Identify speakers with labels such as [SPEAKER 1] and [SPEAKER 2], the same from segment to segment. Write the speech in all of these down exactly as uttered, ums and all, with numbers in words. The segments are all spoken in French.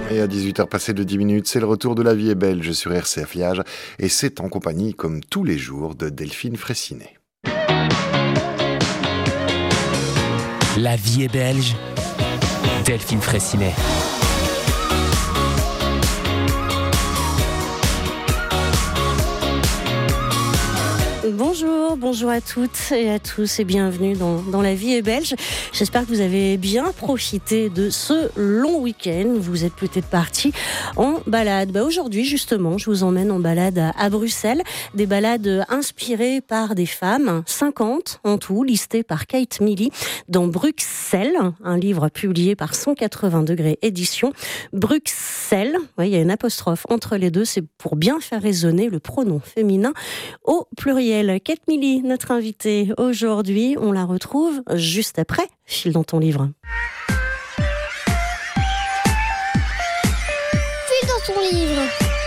[SPEAKER 1] Et à dix-huit heures passées de dix minutes, c'est le retour de La Vie est belge sur R C F Liège. Et c'est en compagnie, comme tous les jours, de Delphine Fraissinet.
[SPEAKER 2] La Vie est belge. Delphine Fraissinet.
[SPEAKER 3] Bonjour, bonjour à toutes et à tous et bienvenue dans, dans La Vie est belge. J'espère que vous avez bien profité de ce long week-end. Vous êtes peut-être partis en balade. Bah aujourd'hui, justement, je vous emmène en balade à, à Bruxelles. Des balades inspirées par des femmes, cinquante en tout, listées par Kate Milley dans Bruxelles, un livre publié par cent quatre-vingts degrés édition. Bruxelles, ouais, il y a une apostrophe entre les deux, c'est pour bien faire résonner le pronom féminin au pluriel. Kate Milley, notre invitée aujourd'hui, on la retrouve juste après File dans ton livre.
[SPEAKER 4] File dans ton livre.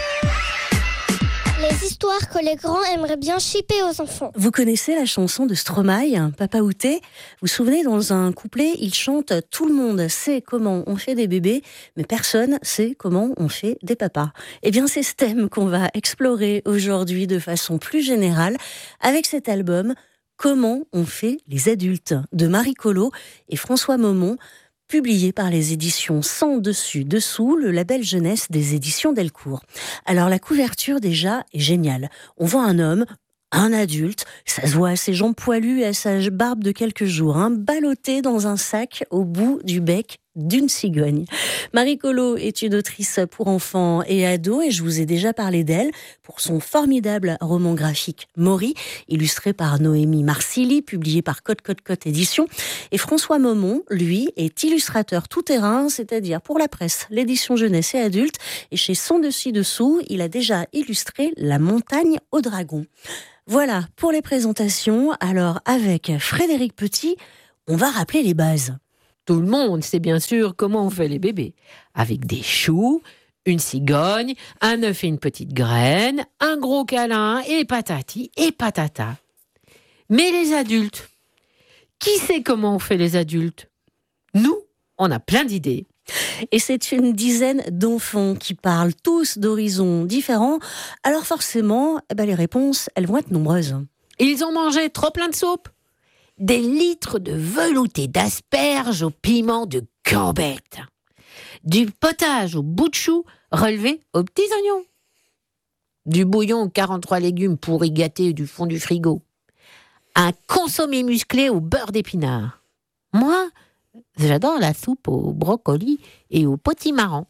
[SPEAKER 4] Les histoires que les grands aimeraient bien chipper aux enfants.
[SPEAKER 3] Vous connaissez la chanson de Stromae, Papa Outé ? Vous vous souvenez, dans un couplet, il chante « Tout le monde sait comment on fait des bébés, mais personne sait comment on fait des papas ». Eh bien, c'est ce thème qu'on va explorer aujourd'hui de façon plus générale avec cet album « Comment on fait les adultes » de Marie Colo et François Momont, publié par les éditions Sans Dessus Dessous, le label jeunesse des éditions Delcourt. Alors la couverture déjà est géniale. On voit un homme, un adulte, ça se voit à ses jambes poilues et à sa barbe de quelques jours, hein, ballotté dans un sac au bout du bec d'une cigogne. Marie Colo est une autrice pour enfants et ados et je vous ai déjà parlé d'elle pour son formidable roman graphique Maury, illustré par Noémie Marsili, publié par Côte Côte Côte Édition. Et François Momont, lui, est illustrateur tout-terrain, c'est-à-dire pour la presse, l'édition jeunesse et adulte. Et chez Sans Dessus Dessous, il a déjà illustré La montagne au dragon. Voilà pour les présentations. Alors avec Frédéric Petit, on va rappeler les bases.
[SPEAKER 5] Tout le monde sait bien sûr comment on fait les bébés. Avec des choux, une cigogne, un œuf et une petite graine, un gros câlin et patati et patata. Mais les adultes, qui sait comment on fait les adultes ? Nous, on a plein d'idées.
[SPEAKER 3] Et c'est une dizaine d'enfants qui parlent tous d'horizons différents. Alors forcément, eh ben les réponses, elles vont être nombreuses.
[SPEAKER 5] Ils ont mangé trop plein de soupe. Des litres de velouté d'asperges au piment de gambette. Du potage au bout de chou relevé aux petits oignons. Du bouillon aux quarante-trois légumes pourris gâtés du fond du frigo. Un consommé musclé au beurre d'épinards. Moi, j'adore la soupe au brocoli et au potimarron.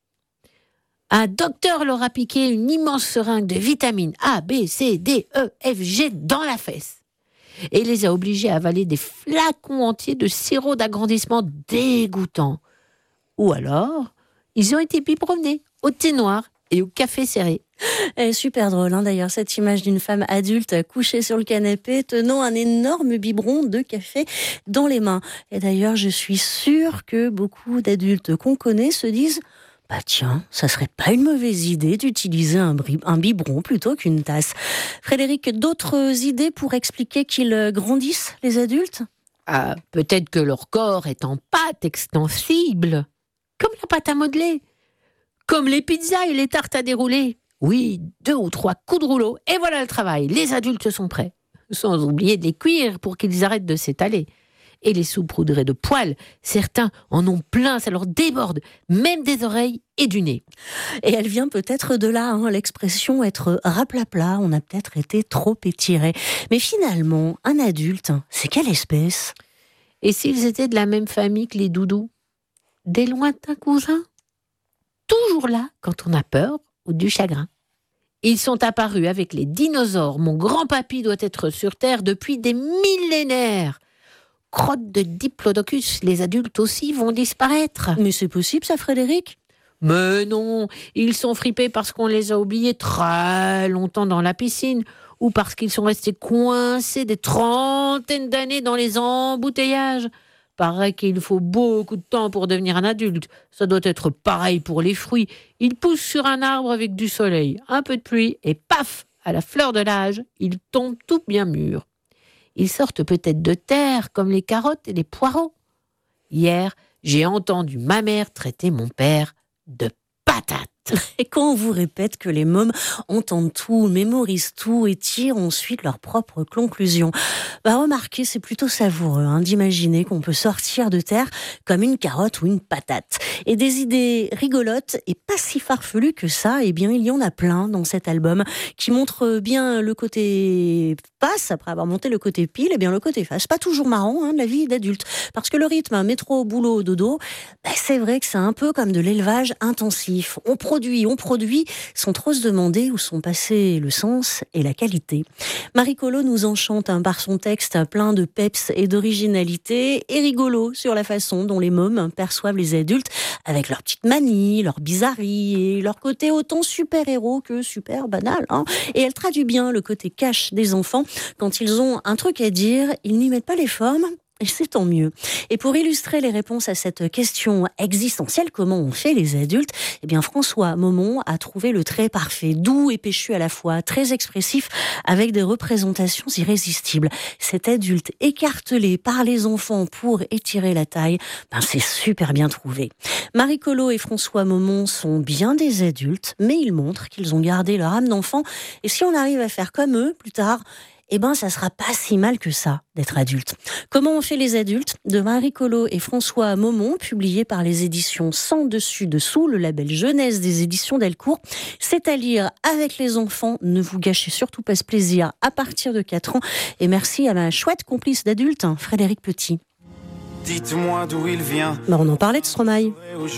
[SPEAKER 5] Un docteur leur a piqué une immense seringue de vitamines A, B, C, D, E, F, G dans la fesse. Et les a obligés à avaler des flacons entiers de sirop d'agrandissement dégoûtant. Ou alors, ils ont été biberonnés au thé noir et au café serré.
[SPEAKER 3] Et super drôle, hein, d'ailleurs, cette image d'une femme adulte couchée sur le canapé, tenant un énorme biberon de café dans les mains. Et d'ailleurs, je suis sûre que beaucoup d'adultes qu'on connaît se disent « Bah tiens, ça serait pas une mauvaise idée d'utiliser un, bri- un biberon plutôt qu'une tasse. » Frédéric, d'autres idées pour expliquer qu'ils grandissent, les adultes ?
[SPEAKER 5] Ah, peut-être que leur corps est en pâte extensible, comme la pâte à modeler, comme les pizzas et les tartes à dérouler. Oui, deux ou trois coups de rouleau, et voilà le travail, les adultes sont prêts. Sans oublier de les cuire pour qu'ils arrêtent de s'étaler. Et les saupoudrés de poils, certains en ont plein, ça leur déborde, même des oreilles et du nez.
[SPEAKER 3] Et elle vient peut-être de là, hein, l'expression être raplapla, on a peut-être été trop étiré. Mais finalement, un adulte, c'est quelle espèce ?
[SPEAKER 5] Et s'ils étaient de la même famille que les doudous ? Des lointains cousins ? Toujours là quand on a peur ou du chagrin. Ils sont apparus avec les dinosaures. Mon grand-papy doit être sur Terre depuis des millénaires. Crotte de Diplodocus, les adultes aussi vont disparaître.
[SPEAKER 3] Mais c'est possible ça, Frédéric ?
[SPEAKER 5] Mais non, ils sont fripés parce qu'on les a oubliés très longtemps dans la piscine ou parce qu'ils sont restés coincés des trentaines d'années dans les embouteillages. Paraît qu'il faut beaucoup de temps pour devenir un adulte. Ça doit être pareil pour les fruits. Ils poussent sur un arbre avec du soleil, un peu de pluie et paf, à la fleur de l'âge, ils tombent tout bien mûrs. Ils sortent peut-être de terre comme les carottes et les poireaux. Hier, j'ai entendu ma mère traiter mon père de patate.
[SPEAKER 3] Et quand on vous répète que les mômes entendent tout, mémorisent tout et tirent ensuite leurs propres conclusions, bah remarquez, c'est plutôt savoureux hein, d'imaginer qu'on peut sortir de terre comme une carotte ou une patate. Et des idées rigolotes et pas si farfelues que ça, eh bien il y en a plein dans cet album qui montre bien le côté face, après avoir monté le côté pile, eh bien le côté face. Pas toujours marrant hein, de la vie d'adulte, parce que le rythme métro, boulot, dodo, bah, c'est vrai que c'est un peu comme de l'élevage intensif. On produit, on produit, sans trop se demander où sont passés le sens et la qualité. Marie Colo nous enchante hein, par son texte plein de peps et d'originalité, et rigolo sur la façon dont les mômes perçoivent les adultes, avec leurs petites manies, leurs bizarreries et leur côté autant super-héros que super banal. Hein. Et elle traduit bien le côté cash des enfants. Quand ils ont un truc à dire, ils n'y mettent pas les formes. Et c'est tant mieux. Et pour illustrer les réponses à cette question existentielle, comment on fait les adultes, eh bien François Momon a trouvé le trait parfait, doux et péchu à la fois, très expressif, avec des représentations irrésistibles. Cet adulte écartelé par les enfants pour étirer la taille, ben c'est super bien trouvé. Marie Colo et François Momon sont bien des adultes, mais ils montrent qu'ils ont gardé leur âme d'enfant. Et si on arrive à faire comme eux plus tard, eh ben, ça sera pas si mal que ça, d'être adulte. Comment on fait les adultes, de Marie Colo et François Momon, publié par les éditions Sans Dessus Dessous, le label jeunesse des éditions Delcourt. C'est à lire avec les enfants. Ne vous gâchez surtout pas ce plaisir à partir de quatre ans. Et merci à ma chouette complice d'adulte, Frédéric Petit.
[SPEAKER 6] Dites-moi d'où il vient.
[SPEAKER 3] Ben, on en parlait de Stromae.